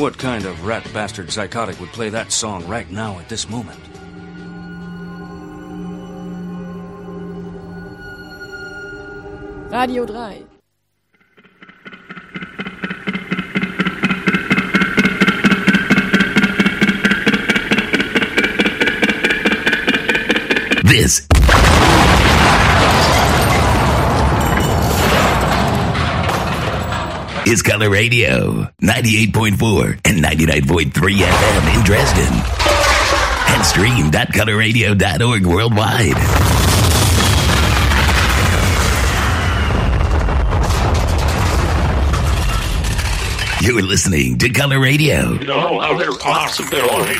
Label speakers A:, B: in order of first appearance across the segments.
A: What kind of rat bastard psychotic would play that song right now at this moment?
B: Radio 3.
C: This is Color Radio, 98.4 and 99.3 FM in Dresden. And stream.colorradio.org worldwide. You're listening to Color Radio.
D: No other possibility.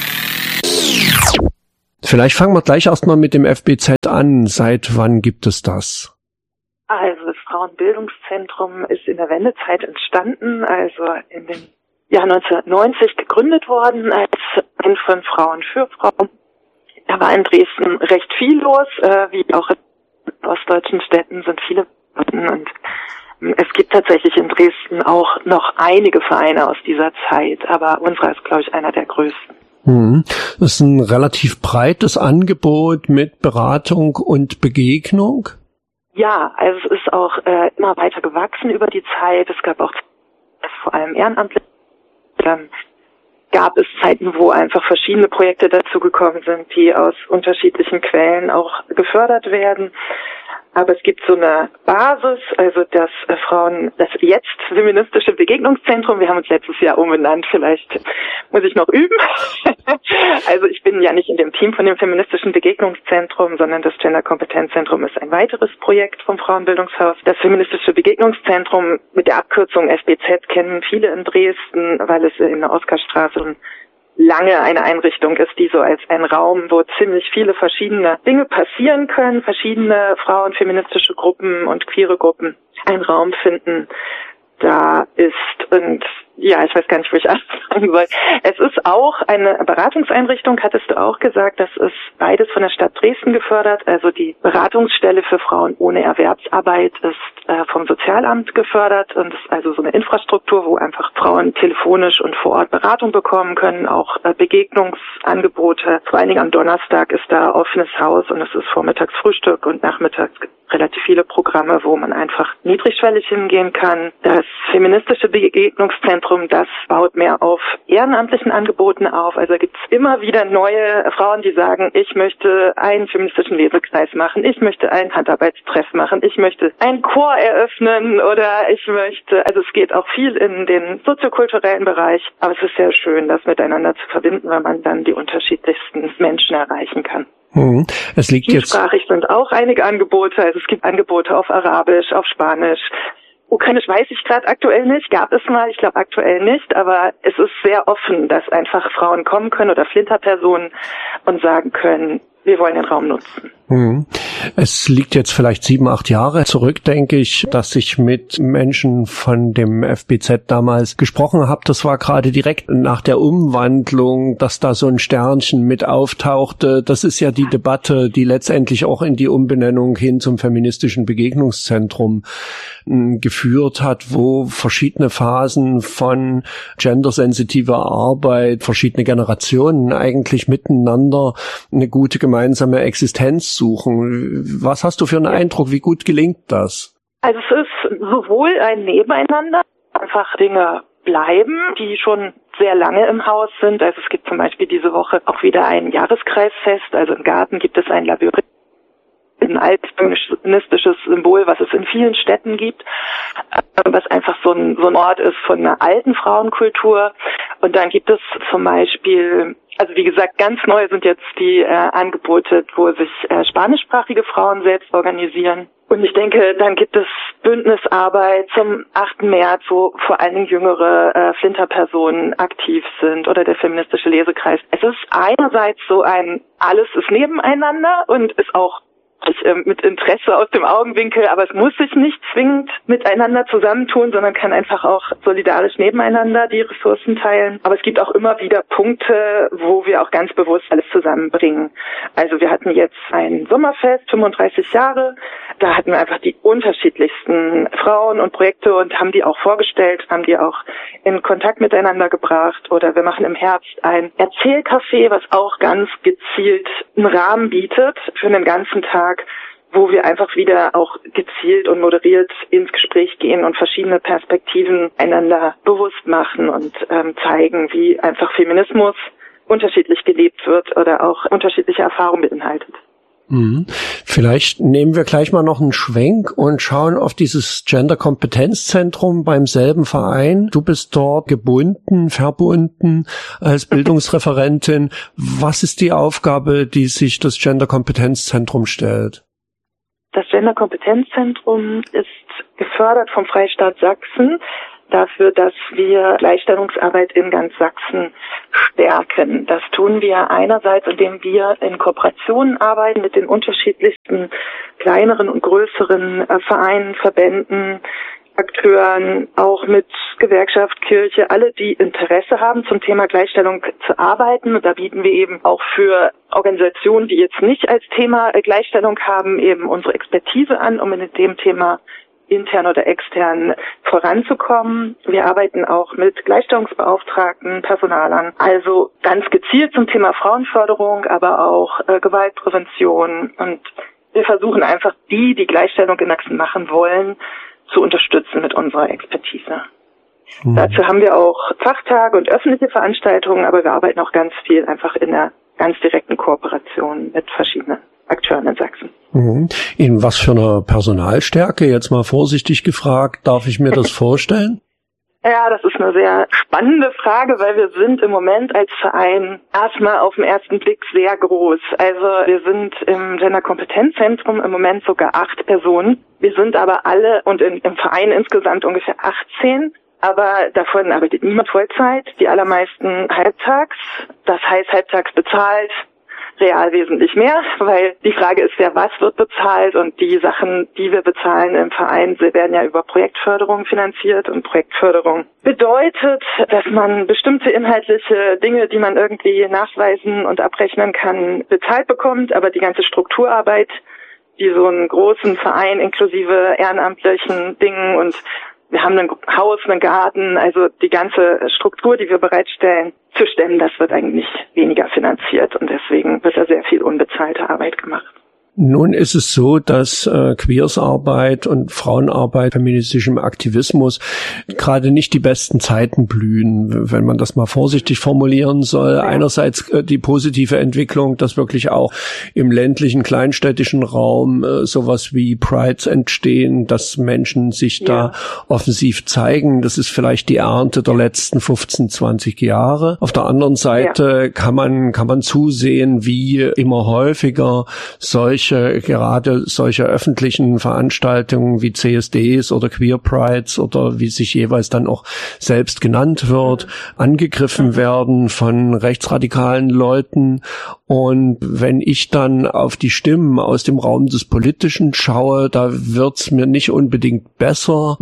E: Vielleicht fangen wir gleich erstmal mit dem FBZ an. Seit wann gibt es das?
F: Also das Frauenbildungszentrum ist in der Wendezeit entstanden, also in dem Jahr 1990 gegründet worden als ein von Frauen für Frauen. Da war in Dresden recht viel los, wie auch in ostdeutschen Städten sind viele und es gibt tatsächlich in Dresden auch noch einige Vereine aus dieser Zeit, aber unserer ist, glaube ich, einer der größten.
E: Das ist ein relativ breites Angebot mit Beratung und Begegnung.
F: Ja, also es ist auch immer weiter gewachsen über die Zeit. Es gab auch vor allem ehrenamtlich. Dann gab es Zeiten, wo einfach verschiedene Projekte dazugekommen sind, die aus unterschiedlichen Quellen auch gefördert werden. Aber es gibt so eine Basis, also das jetzt feministische Begegnungszentrum, wir haben uns letztes Jahr umbenannt, vielleicht muss ich noch üben. Also ich bin ja nicht in dem Team von dem feministischen Begegnungszentrum, sondern das Gender-Kompetenzzentrum ist ein weiteres Projekt vom Frauenbildungshaus. Das feministische Begegnungszentrum mit der Abkürzung FBZ kennen viele in Dresden, weil es in der Oskarstraße lange eine Einrichtung ist, die so als ein Raum, wo ziemlich viele verschiedene Dinge passieren können, verschiedene frauenfeministische Gruppen und queere Gruppen einen Raum finden, da ist. Und ja, ich weiß gar nicht, wo ich anfangen soll. Es ist auch eine Beratungseinrichtung, hattest du auch gesagt. Das ist beides von der Stadt Dresden gefördert. Also die Beratungsstelle für Frauen ohne Erwerbsarbeit ist vom Sozialamt gefördert und ist also so eine Infrastruktur, wo einfach Frauen telefonisch und vor Ort Beratung bekommen können, auch Begegnungsangebote. Vor allen Dingen am Donnerstag ist da offenes Haus und es ist vormittags Frühstück und nachmittags relativ viele Programme, wo man einfach niedrigschwellig hingehen kann. Das feministische Begegnungszentrum, das baut mehr auf ehrenamtlichen Angeboten auf. Also gibt es immer wieder neue Frauen, die sagen, ich möchte einen feministischen Lesekreis machen, ich möchte einen Handarbeitstreff machen, ich möchte einen Chor eröffnen oder also es geht auch viel in den soziokulturellen Bereich, aber es ist sehr schön, das miteinander zu verbinden, weil man dann die unterschiedlichsten Menschen erreichen kann.
E: Es liegt jetzt.
F: Sprachig sind auch einige Angebote, also es gibt Angebote auf Arabisch, auf Spanisch. Ukrainisch weiß ich gerade aktuell nicht, gab es mal, ich glaube aktuell nicht, aber es ist sehr offen, dass einfach Frauen kommen können oder Flinterpersonen und sagen können, wir wollen den Raum nutzen.
E: Es liegt jetzt vielleicht 7, 8 Jahre zurück, denke ich, dass ich mit Menschen von dem FBZ damals gesprochen habe. Das war gerade direkt nach der Umwandlung, dass da so ein Sternchen mit auftauchte. Das ist ja die Debatte, die letztendlich auch in die Umbenennung hin zum feministischen Begegnungszentrum geführt hat, wo verschiedene Phasen von gendersensitiver Arbeit, verschiedene Generationen eigentlich miteinander eine gute gemeinsame Existenz suchen. Was hast du für einen Eindruck? Wie gut gelingt das?
F: Also es ist sowohl ein Nebeneinander, einfach Dinge bleiben, die schon sehr lange im Haus sind. Also es gibt zum Beispiel diese Woche auch wieder ein Jahreskreisfest. Also im Garten gibt es ein Labyrinth, ein altfeministisches Symbol, was es in vielen Städten gibt, was einfach so ein Ort ist von einer alten Frauenkultur. Und dann gibt es zum Beispiel, also wie gesagt, ganz neu sind jetzt die Angebote, wo sich spanischsprachige Frauen selbst organisieren. Und ich denke, dann gibt es Bündnisarbeit zum 8. März, wo vor allen Dingen jüngere Flinterpersonen aktiv sind oder der feministische Lesekreis. Es ist einerseits so ein, alles ist nebeneinander und ist auch mit Interesse aus dem Augenwinkel, aber es muss sich nicht zwingend miteinander zusammentun, sondern kann einfach auch solidarisch nebeneinander die Ressourcen teilen. Aber es gibt auch immer wieder Punkte, wo wir auch ganz bewusst alles zusammenbringen. Also wir hatten jetzt ein Sommerfest, 35 Jahre, da hatten wir einfach die unterschiedlichsten Frauen und Projekte und haben die auch vorgestellt, haben die auch in Kontakt miteinander gebracht. Oder wir machen im Herbst ein Erzählcafé, was auch ganz gezielt einen Rahmen bietet für einen ganzen Tag, wo wir einfach wieder auch gezielt und moderiert ins Gespräch gehen und verschiedene Perspektiven einander bewusst machen und zeigen, wie einfach Feminismus unterschiedlich gelebt wird oder auch unterschiedliche Erfahrungen beinhaltet.
E: Vielleicht nehmen wir gleich mal noch einen Schwenk und schauen auf dieses Gender-Kompetenzzentrum beim selben Verein. Du bist dort verbunden als Bildungsreferentin. Was ist die Aufgabe, die sich das Gender-Kompetenzzentrum stellt?
F: Das Gender-Kompetenzzentrum ist gefördert vom Freistaat Sachsen dafür, dass wir Gleichstellungsarbeit in ganz Sachsen stärken. Das tun wir einerseits, indem wir in Kooperationen arbeiten mit den unterschiedlichsten kleineren und größeren Vereinen, Verbänden, Akteuren, auch mit Gewerkschaft, Kirche, alle, die Interesse haben, zum Thema Gleichstellung zu arbeiten. Und da bieten wir eben auch für Organisationen, die jetzt nicht als Thema Gleichstellung haben, eben unsere Expertise an, um in dem Thema intern oder extern voranzukommen. Wir arbeiten auch mit Gleichstellungsbeauftragten, Personalern, also ganz gezielt zum Thema Frauenförderung, aber auch Gewaltprävention. Und wir versuchen einfach die Gleichstellung in Sachsen machen wollen, zu unterstützen mit unserer Expertise. Dazu haben wir auch Fachtage und öffentliche Veranstaltungen, aber wir arbeiten auch ganz viel einfach in einer ganz direkten Kooperation mit verschiedenen Akteuren in Sachsen.
E: In was für einer Personalstärke, jetzt mal vorsichtig gefragt, darf ich mir das vorstellen?
F: Ja, das ist eine sehr spannende Frage, weil wir sind im Moment als Verein erstmal auf den ersten Blick sehr groß. Also wir sind im Gender-Kompetenzzentrum im Moment sogar 8 Personen. Wir sind aber alle und im Verein insgesamt ungefähr 18. Aber davon arbeitet niemand Vollzeit, die allermeisten halbtags. Das heißt halbtags bezahlt, real wesentlich mehr, weil die Frage ist ja, was wird bezahlt, und die Sachen, die wir bezahlen im Verein, sie werden ja über Projektförderung finanziert, und Projektförderung bedeutet, dass man bestimmte inhaltliche Dinge, die man irgendwie nachweisen und abrechnen kann, bezahlt bekommt, aber die ganze Strukturarbeit, die so einen großen Verein inklusive ehrenamtlichen Dingen, und wir haben ein Haus, einen Garten, also die ganze Struktur, die wir bereitstellen, zu stemmen, das wird eigentlich weniger finanziert, und deswegen wird da sehr viel unbezahlte Arbeit gemacht.
E: Nun ist es so, dass Queersarbeit und Frauenarbeit, feministischem Aktivismus gerade nicht die besten Zeiten blühen, wenn man das mal vorsichtig formulieren soll. Einerseits die positive Entwicklung, dass wirklich auch im ländlichen, kleinstädtischen Raum sowas wie Prides entstehen, dass Menschen sich da offensiv zeigen. Das ist vielleicht die Ernte der letzten 15, 20 Jahre. Auf der anderen Seite kann man zusehen, wie immer häufiger gerade solche öffentlichen Veranstaltungen wie CSDs oder Queer Prides oder wie sich jeweils dann auch selbst genannt wird, angegriffen werden von rechtsradikalen Leuten. Und wenn ich dann auf die Stimmen aus dem Raum des Politischen schaue, da wird's mir nicht unbedingt besser.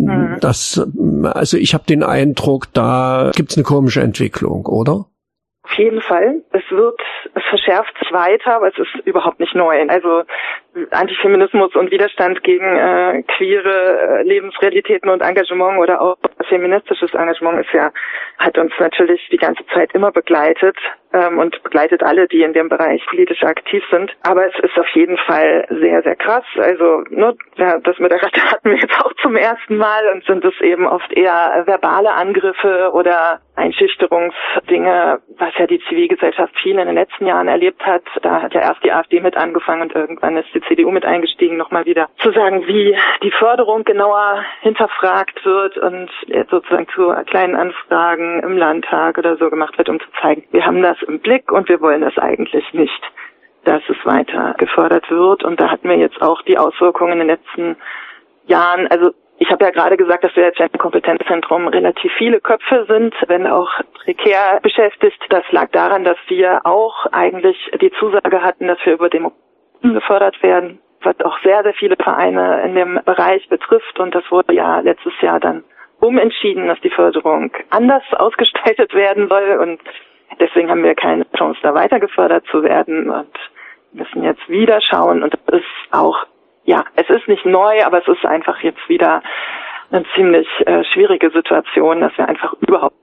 E: Also ich habe den Eindruck, da gibt's eine komische Entwicklung, oder?
F: Auf jeden Fall. Es verschärft sich weiter, aber es ist überhaupt nicht neu. Also Antifeminismus und Widerstand gegen queere Lebensrealitäten und Engagement oder auch feministisches Engagement hat uns natürlich die ganze Zeit immer begleitet und begleitet alle, die in dem Bereich politisch aktiv sind. Aber es ist auf jeden Fall sehr, sehr krass. Also das mit der Ratte hatten wir jetzt auch zum ersten Mal, und sind es eben oft eher verbale Angriffe oder Einschüchterungsdinge, was ja die Zivilgesellschaft viel in den letzten Jahren erlebt hat. Da hat ja erst die AfD mit angefangen und irgendwann ist die CDU mit eingestiegen, nochmal wieder zu sagen, wie die Förderung genauer hinterfragt wird und sozusagen zu kleinen Anfragen im Landtag oder so gemacht wird, um zu zeigen, wir haben das im Blick und wir wollen das eigentlich nicht, dass es weiter gefördert wird. Und da hatten wir jetzt auch die Auswirkungen in den letzten Jahren. Also ich habe ja gerade gesagt, dass wir als Gender-Kompetenzzentrum relativ viele Köpfe sind, wenn auch prekär beschäftigt. Das lag daran, dass wir auch eigentlich die Zusage hatten, dass wir über gefördert werden, was auch sehr, sehr viele Vereine in dem Bereich betrifft. Und das wurde ja letztes Jahr dann umentschieden, dass die Förderung anders ausgestaltet werden soll. Und deswegen haben wir keine Chance, da weiter gefördert zu werden und müssen jetzt wieder schauen. Und das ist auch, ja, es ist nicht neu, aber es ist einfach jetzt wieder eine ziemlich schwierige Situation, dass wir einfach überhaupt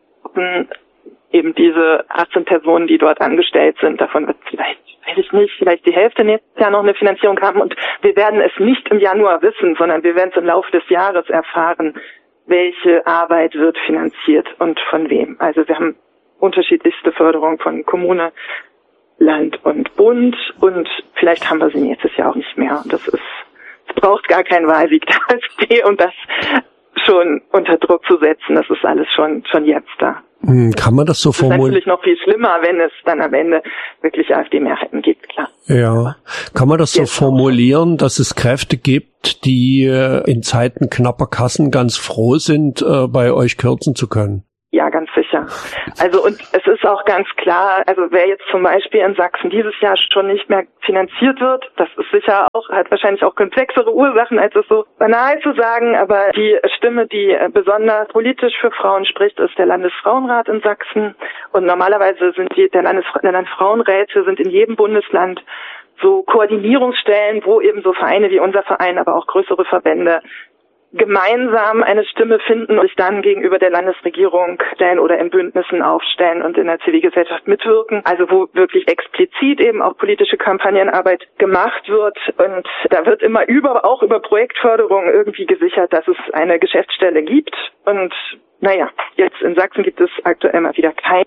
F: eben diese 18 Personen, die dort angestellt sind, davon wird vielleicht die Hälfte nächstes Jahr noch eine Finanzierung haben. Und wir werden es nicht im Januar wissen, sondern wir werden es im Laufe des Jahres erfahren, welche Arbeit wird finanziert und von wem. Also wir haben unterschiedlichste Förderung von Kommune, Land und Bund und vielleicht haben wir sie nächstes Jahr auch nicht mehr. Und es braucht gar keinen Wahlsieg der AfD, um das schon unter Druck zu setzen. Das ist alles schon jetzt da.
E: Kann man das so formulieren?
F: Das ist natürlich noch viel schlimmer, wenn es dann am Ende wirklich AfD-Mehrheiten gibt, klar.
E: Ja. Kann man das so formulieren, dass es Kräfte gibt, die in Zeiten knapper Kassen ganz froh sind, bei euch kürzen zu können?
F: Ja, ganz sicher. Also und es ist auch ganz klar, also wer jetzt zum Beispiel in Sachsen dieses Jahr schon nicht mehr finanziert wird, das ist sicher auch, hat wahrscheinlich auch komplexere Ursachen, als es so banal zu sagen, aber die Stimme, die besonders politisch für Frauen spricht, ist der Landesfrauenrat in Sachsen. Und normalerweise sind der Landesfrauenräte sind in jedem Bundesland so Koordinierungsstellen, wo eben so Vereine wie unser Verein, aber auch größere Verbände gemeinsam eine Stimme finden und sich dann gegenüber der Landesregierung stellen oder in Bündnissen aufstellen und in der Zivilgesellschaft mitwirken. Also wo wirklich explizit eben auch politische Kampagnenarbeit gemacht wird. Und da wird immer auch über Projektförderung irgendwie gesichert, dass es eine Geschäftsstelle gibt. Und naja, jetzt in Sachsen gibt es aktuell mal wieder kein,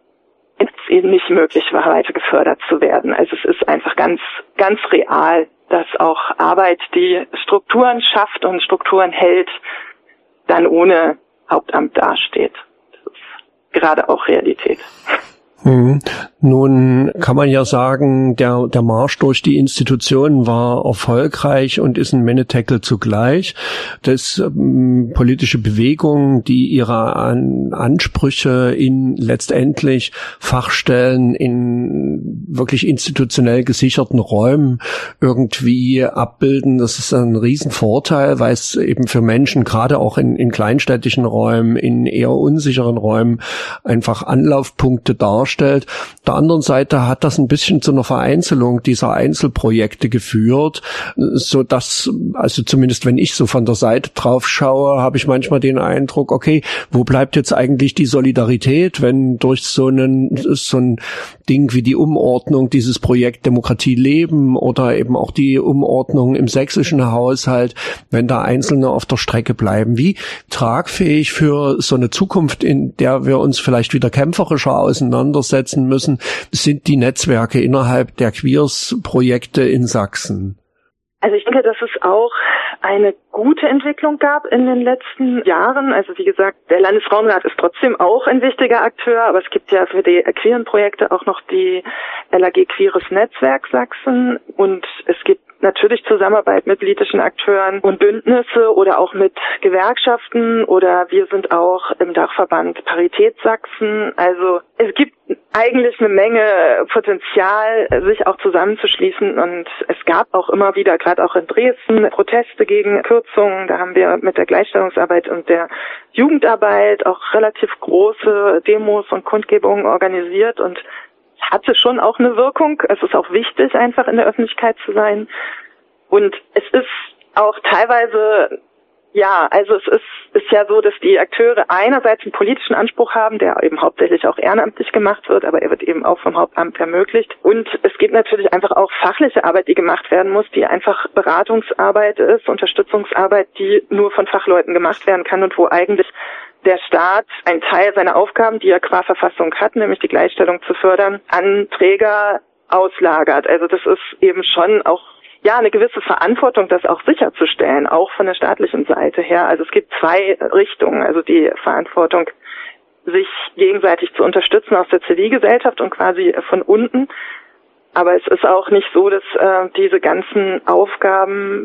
F: es eben nicht möglich war, weiter gefördert zu werden. Also es ist einfach ganz, ganz real, dass auch Arbeit, die Strukturen schafft und Strukturen hält, dann ohne Hauptamt dasteht. Das ist gerade auch Realität.
E: Nun kann man ja sagen, der Marsch durch die Institutionen war erfolgreich und ist ein Menetekel zugleich. Das politische Bewegungen, die ihre Ansprüche in letztendlich Fachstellen in wirklich institutionell gesicherten Räumen irgendwie abbilden, das ist ein Riesenvorteil, weil es eben für Menschen, gerade auch in kleinstädtischen Räumen, in eher unsicheren Räumen, einfach Anlaufpunkte darstellt. Auf der anderen Seite hat das ein bisschen zu einer Vereinzelung dieser Einzelprojekte geführt, so dass, also zumindest wenn ich so von der Seite drauf schaue, habe ich manchmal den Eindruck, okay, wo bleibt jetzt eigentlich die Solidarität, wenn durch so ein Ding wie die Umordnung dieses Projekt Demokratie leben oder eben auch die Umordnung im sächsischen Haushalt, wenn da Einzelne auf der Strecke bleiben. Wie tragfähig für so eine Zukunft, in der wir uns vielleicht wieder kämpferischer auseinandersetzen müssen, sind die Netzwerke innerhalb der Queers-Projekte in Sachsen?
F: Also ich denke, dass es auch eine gute Entwicklung gab in den letzten Jahren. Also wie gesagt, der Landesfrauenrat ist trotzdem auch ein wichtiger Akteur, aber es gibt ja für die queeren Projekte auch noch die LAG Queeres Netzwerk Sachsen und es gibt natürlich Zusammenarbeit mit politischen Akteuren und Bündnisse oder auch mit Gewerkschaften oder wir sind auch im Dachverband Parität Sachsen. Also es gibt eigentlich eine Menge Potenzial, sich auch zusammenzuschließen und es gab auch immer wieder, gerade auch in Dresden, Proteste gegen Kürzungen. Da haben wir mit der Gleichstellungsarbeit und der Jugendarbeit auch relativ große Demos und Kundgebungen organisiert und hatte schon auch eine Wirkung. Es ist auch wichtig, einfach in der Öffentlichkeit zu sein. Und es ist auch teilweise, ja, also es ist ja so, dass die Akteure einerseits einen politischen Anspruch haben, der eben hauptsächlich auch ehrenamtlich gemacht wird, aber er wird eben auch vom Hauptamt ermöglicht. Und es gibt natürlich einfach auch fachliche Arbeit, die gemacht werden muss, die einfach Beratungsarbeit ist, Unterstützungsarbeit, die nur von Fachleuten gemacht werden kann und wo eigentlich der Staat einen Teil seiner Aufgaben, die er qua Verfassung hat, nämlich die Gleichstellung zu fördern, an Träger auslagert. Also das ist eben schon auch eine gewisse Verantwortung, das auch sicherzustellen, auch von der staatlichen Seite her. Also es gibt zwei Richtungen, also die Verantwortung, sich gegenseitig zu unterstützen aus der Zivilgesellschaft und quasi von unten. Aber es ist auch nicht so, dass diese ganzen Aufgaben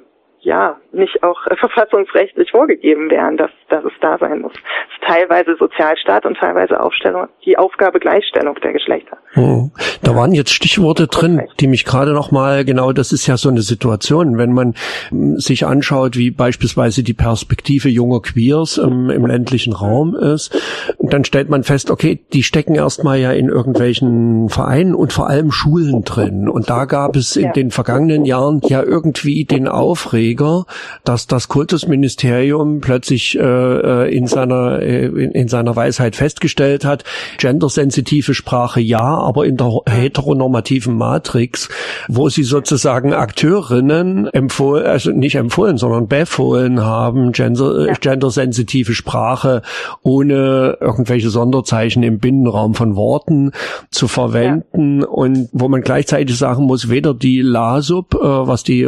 F: nicht auch verfassungsrechtlich vorgegeben wären, dass es da sein muss. Es ist teilweise Sozialstaat und teilweise die Aufgabe Gleichstellung der Geschlechter.
E: Da waren jetzt Stichworte drin, die mich gerade nochmal, genau, das ist ja so eine Situation, wenn man sich anschaut, wie beispielsweise die Perspektive junger Queers im ländlichen Raum ist, dann stellt man fest, okay, die stecken erstmal ja in irgendwelchen Vereinen und vor allem Schulen drin. Und da gab es in den vergangenen Jahren ja irgendwie den Aufreger, dass das Kultusministerium plötzlich in seiner Weisheit festgestellt hat, gendersensitive Sprache ja, aber in der heteronormativen Matrix, wo sie sozusagen Akteurinnen sondern befohlen haben, gendersensitive Sprache ohne irgendwelche Sonderzeichen im Binnenraum von Worten zu verwenden und wo man gleichzeitig sagen muss, weder die LASUB, was die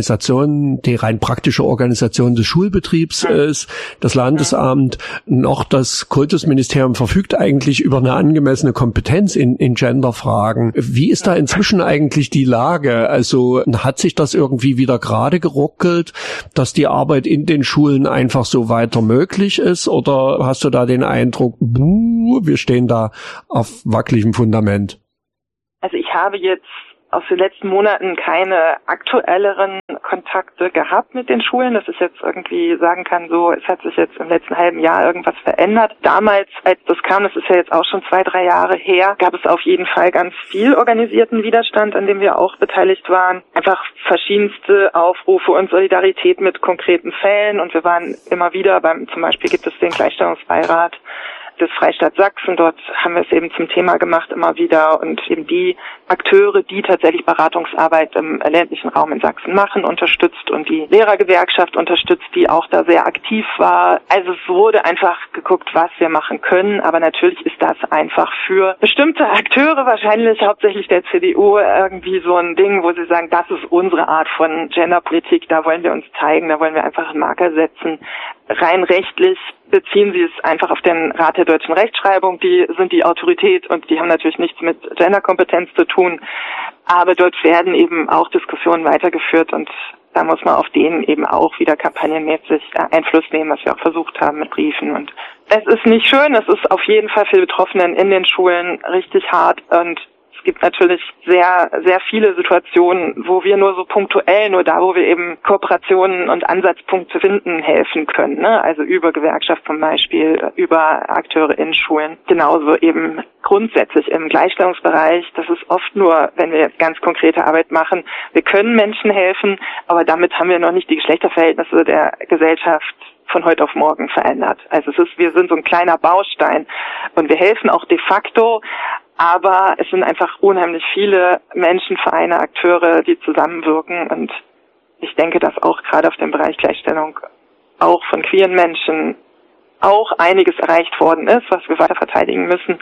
E: rein praktische Organisation des Schulbetriebs ist, das Landesamt, noch das Kultusministerium verfügt eigentlich über eine angemessene Kompetenz in Genderfragen. Wie ist da inzwischen eigentlich die Lage? Also hat sich das irgendwie wieder gerade geruckelt, dass die Arbeit in den Schulen einfach so weiter möglich ist? Oder hast du da den Eindruck, wir stehen da auf wackeligem Fundament?
F: Also ich habe jetzt aus den letzten Monaten keine aktuelleren Kontakte gehabt mit den Schulen, dass ich jetzt irgendwie sagen kann, so, es hat sich jetzt im letzten halben Jahr irgendwas verändert. Damals, als das kam, das ist ja jetzt auch schon 2-3 Jahre her, gab es auf jeden Fall ganz viel organisierten Widerstand, an dem wir auch beteiligt waren. Einfach verschiedenste Aufrufe und Solidarität mit konkreten Fällen und wir waren immer wieder zum Beispiel gibt es den Gleichstellungsbeirat des Freistaats Sachsen. Dort haben wir es eben zum Thema gemacht immer wieder und eben die Akteure, die tatsächlich Beratungsarbeit im ländlichen Raum in Sachsen machen, unterstützt und die Lehrergewerkschaft unterstützt, die auch da sehr aktiv war. Also es wurde einfach geguckt, was wir machen können, aber natürlich ist das einfach für bestimmte Akteure, wahrscheinlich hauptsächlich der CDU, irgendwie so ein Ding, wo sie sagen, das ist unsere Art von Genderpolitik, da wollen wir uns zeigen, da wollen wir einfach einen Marker setzen. Rein rechtlich beziehen sie es einfach auf den Rat der deutschen Rechtschreibung. Die sind die Autorität und die haben natürlich nichts mit Genderkompetenz zu tun. Aber dort werden eben auch Diskussionen weitergeführt und da muss man auf denen eben auch wieder kampagnenmäßig Einfluss nehmen, was wir auch versucht haben mit Briefen. Und es ist nicht schön, es ist auf jeden Fall für die Betroffenen in den Schulen richtig hart und es gibt natürlich sehr, sehr viele Situationen, wo wir nur so punktuell, nur da, wo wir eben Kooperationen und Ansatzpunkte finden, helfen können. Ne? Also über Gewerkschaft zum Beispiel, über Akteure in Schulen. Genauso eben grundsätzlich im Gleichstellungsbereich. Das ist oft nur, wenn wir ganz konkrete Arbeit machen. Wir können Menschen helfen, aber damit haben wir noch nicht die Geschlechterverhältnisse der Gesellschaft von heute auf morgen verändert. Also wir sind so ein kleiner Baustein und wir helfen auch de facto, aber es sind einfach unheimlich viele Menschen, Vereine, Akteure, die zusammenwirken und ich denke, dass auch gerade auf dem Bereich Gleichstellung auch von queeren Menschen auch einiges erreicht worden ist, was wir weiter verteidigen müssen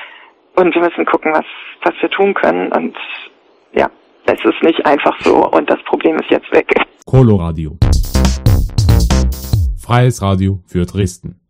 F: und wir müssen gucken, was wir tun können und ja, es ist nicht einfach so und das Problem ist jetzt weg.
B: Coloradio. Freies Radio für Dresden.